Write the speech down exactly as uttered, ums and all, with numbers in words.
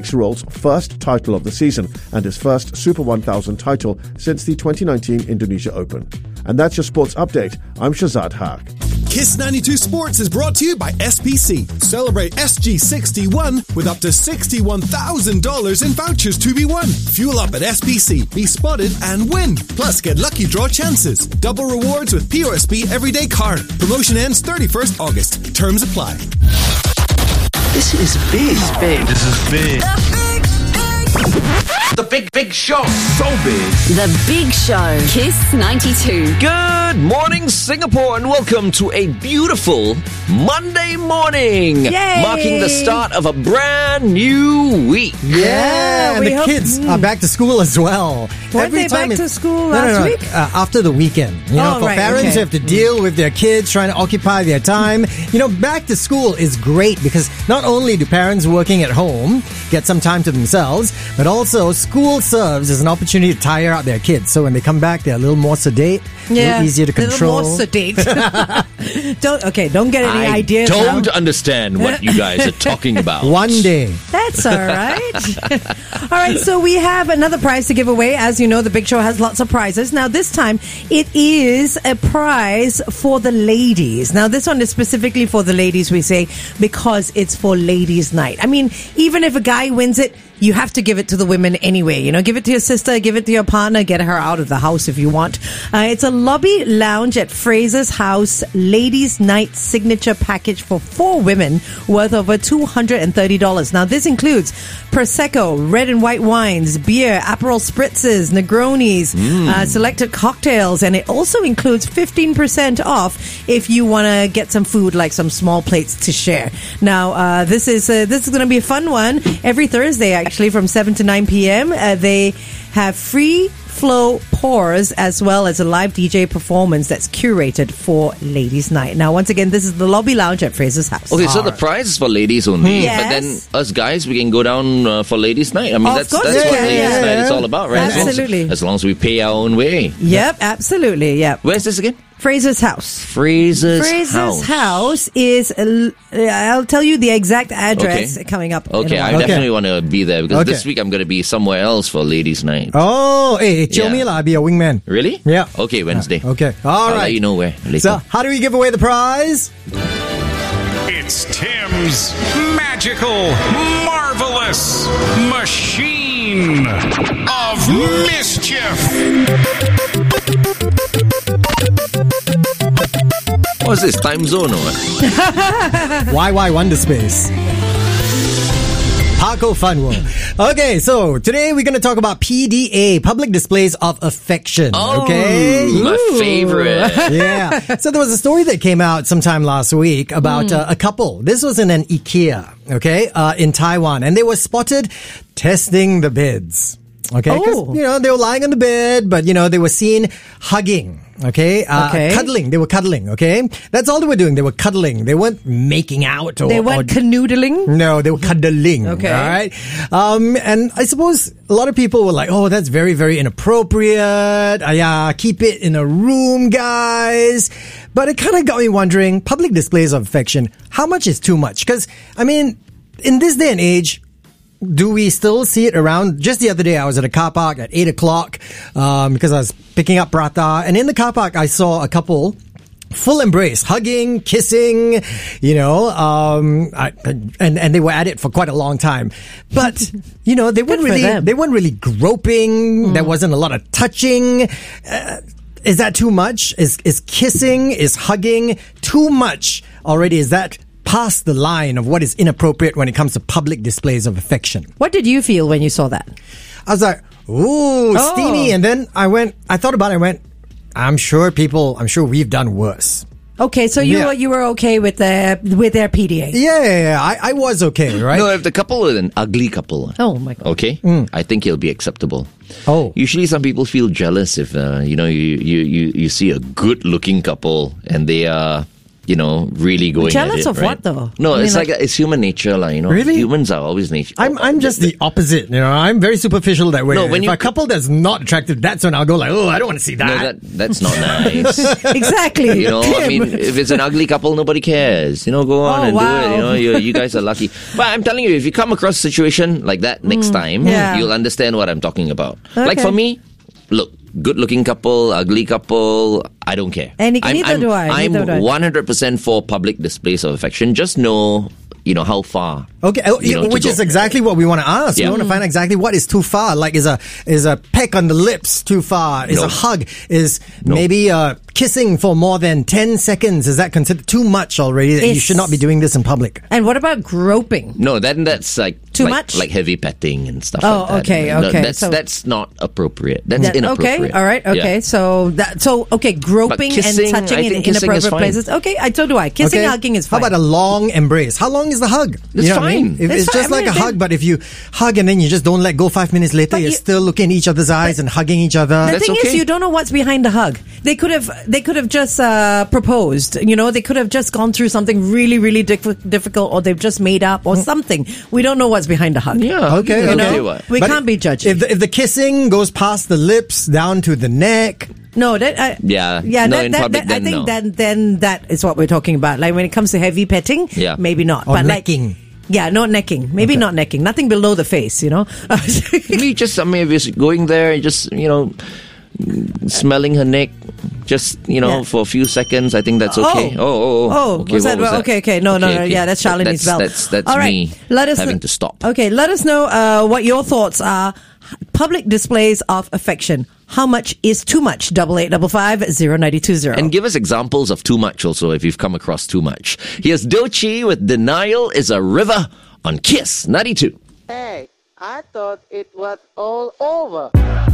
Rol's first title of the season and his first Super one thousand title since the twenty nineteen Indonesia Open. And that's your sports update. I'm Shazad Haq. Kiss ninety-two Sports is brought to you by S P C. Celebrate S G sixty-one with up to sixty-one thousand dollars in vouchers to be won. Fuel up at S P C, be spotted and win. Plus, get lucky draw chances. Double rewards with P O S B Everyday Card. Promotion ends thirty-first August. Terms apply. This is big. This is big. This is big. The big, big show. So big. The Big Show. Kiss ninety-two. Good morning, Singapore, and welcome to a beautiful Monday morning. Yay. Marking the start of a brand new week. Yeah, and we the hope- kids mm. are back to school as well. Weren't they time back it- to school No, no, last no, week? Uh, after the weekend. You know, Oh, for right, parents okay. who have to deal with their kids trying to occupy their time. You know, back to school is great because not only do parents working at home get some time to themselves, but also school serves as an opportunity to tire out their kids. So when they come back, they're a little more sedate, a little easier to control. A little more sedate. don't okay. Don't get any I ideas. don't now. understand what you guys are talking about. One day. That's all right. All right, so we have another prize to give away. As you know, the Big Show has lots of prizes. Now, this time, it is a prize for the ladies. Now, this one is specifically for the ladies, we say, because it's for ladies' night. I mean, even if a guy wins it, you have to give it to the women anyway. You know, give it to your sister, give it to your partner, get her out of the house if you want. Uh, it's a lobby lounge at Fraser's House Ladies' Night signature package for four women worth over two hundred thirty dollars. Now, this includes Prosecco, red and white wines, beer, Aperol spritzes, Negronis, Mm. uh, selected cocktails, and it also includes fifteen percent off if you want to get some food, like some small plates to share. Now, uh, this is uh, this is going to be a fun one. Every Thursday, actually, from seven to nine p.m., uh, they have free flow pours as well as a live D J performance that's curated for Ladies' Night. Now, once again, this is the lobby lounge at Fraser's House. Okay, so the prize is for ladies only, Yes. but then us guys, we can go down uh, for ladies' night. I mean, Of that's course that's we what can, ladies' yeah. night is all about, right? As long as- Absolutely. As long as we pay our own way. Yep, absolutely. Yep. Where's this again? Fraser's House. Fraser's, Fraser's house. house is, uh, I'll tell you the exact address Okay. coming up. in Okay, a I while. Okay. definitely want to be there because Okay. this week I'm going to be somewhere else for ladies' night. Oh, hey, chill Yeah. me lah. I'll be a wingman. Really? Yeah. Okay, Wednesday. Okay. All I'll right. let you know where later. So, how do we give away the prize? It's Tim's magical, marvelous machine of mischief. What's this, time zone or what? Y Y Wonder Space. Paco Fun World. Okay, so today we're going to talk about P D A, public displays of affection. Oh, okay, my favorite. yeah. So there was a story that came out sometime last week about Mm. uh, a couple. This was in an IKEA, okay, uh, in Taiwan, and they were spotted testing the beds. Okay, because Oh. you know they were lying on the bed, but you know they were seen hugging. Okay, uh, Okay. cuddling. They were cuddling. Okay, that's all they were doing. They were cuddling. They weren't making out. Or, They went or canoodling. no, they were cuddling. Okay. All right. Um, and I suppose a lot of people were like, oh, that's very, very inappropriate. Uh, yeah, keep it in a room, guys. But it kind of got me wondering, public displays of affection, how much is too much? Because, I mean, in this day and age, do we still see it around? Just the other day, I was at a car park at eight o'clock um, because I was picking up prata. And in the car park, I saw a couple full embrace, hugging, kissing, you know, um, I, and and they were at it for quite a long time. But you know, they weren't for really them. they weren't really groping. There wasn't a lot of touching. Uh, is that too much? Is is kissing, is hugging too much already? Is that past the line of what is inappropriate when it comes to public displays of affection? What did you feel when you saw that? I was like, ooh, Oh. steamy. And then I went, I thought about it. I went, I'm sure people, I'm sure we've done worse. Okay, so you Yeah. were, you were okay with the with their P D A. Yeah, yeah, yeah. I, I was okay, right? No, if the couple is an ugly couple, Oh my god. okay, I think it'll be acceptable. Oh. Usually, some people feel jealous if uh, you know you, you you you see a good-looking couple and they are you know, really going Jealous at it, of right? what, though? No, I mean, it's like, like- it's human nature, like, you know. Really? Humans are always nature. I'm I'm just the opposite. You know, I'm very superficial that way. No, when if you- a couple that's not attractive, that's when I'll go like, oh, I don't want to see that. No, that that's not nice. Exactly. You know, I Tim. mean, if it's an ugly couple, nobody cares. You know, go on Oh, and wow. do it. You know, you, you guys are lucky. But I'm telling you, if you come across a situation like that next time, yeah. you'll understand what I'm talking about. Like Okay. for me, look, good-looking couple, ugly couple, I don't care. And I'm, neither I'm, do I, I'm neither do I. one hundred percent for public displays of affection. Just know, you know, how far. Okay, oh, you know, to which go. is exactly what we want to ask. Yeah. We want to find exactly what is too far. Like, is a is a peck on the lips too far? Is No. a hug? Is No. maybe uh, kissing for more than ten seconds? Is that considered too much already? That you Is- should not be doing this in public. And what about groping? No, then that's like Too like, much? like heavy petting and stuff Oh, like that. okay, No, okay, that's so- that's not appropriate. That's That- inappropriate. okay, all right, okay. Yeah. So that so okay, groping kissing, and touching I in think kissing is inappropriate fine. places. Okay, I so do I. Kissing, Okay? hugging is How fine. about a long embrace? How long is the hug? It's You know what I mean? fine. If It's it's fine. just I like mean, a hug, then- but if you hug and then you just don't let go five minutes later, But you're you- still looking in each other's eyes and hugging each other. The That's thing is, okay. you don't know what's behind the hug. They could have, they could have just uh, proposed. You know, they could have just gone through something really, really diff- difficult, or they've just made up, or something. We don't know what's behind the hug. Yeah, Okay, you okay. know know? what? We But can't be judging. If the, if the kissing goes past the lips down to the neck, No, that uh, Yeah. yeah. No, that, in that, public, that- I then think no. then then that is what we're talking about. Like when it comes to heavy petting, Yeah. maybe not. Or but necking. Like, yeah, not necking. Maybe not necking. Nothing below the face. You know. Maybe just, I mean, if you're going there, just, you know, smelling her neck, just, you know, Yeah. for a few seconds, I think that's okay. Oh, oh, oh. Oh, okay, was what that, was that? okay? Okay, no, no, Okay, no. okay. Yeah, that's Charlene's that's, bell. That's, that's All right, me let us having kn- to stop. Okay, let us know uh, what your thoughts are. Public displays of affection. How much is too much? Double eight double five zero ninety two zero. And give us examples of too much also if you've come across too much. Here's Dochi with Denial is a River on Kiss ninety-two. Hey, I thought it was all over.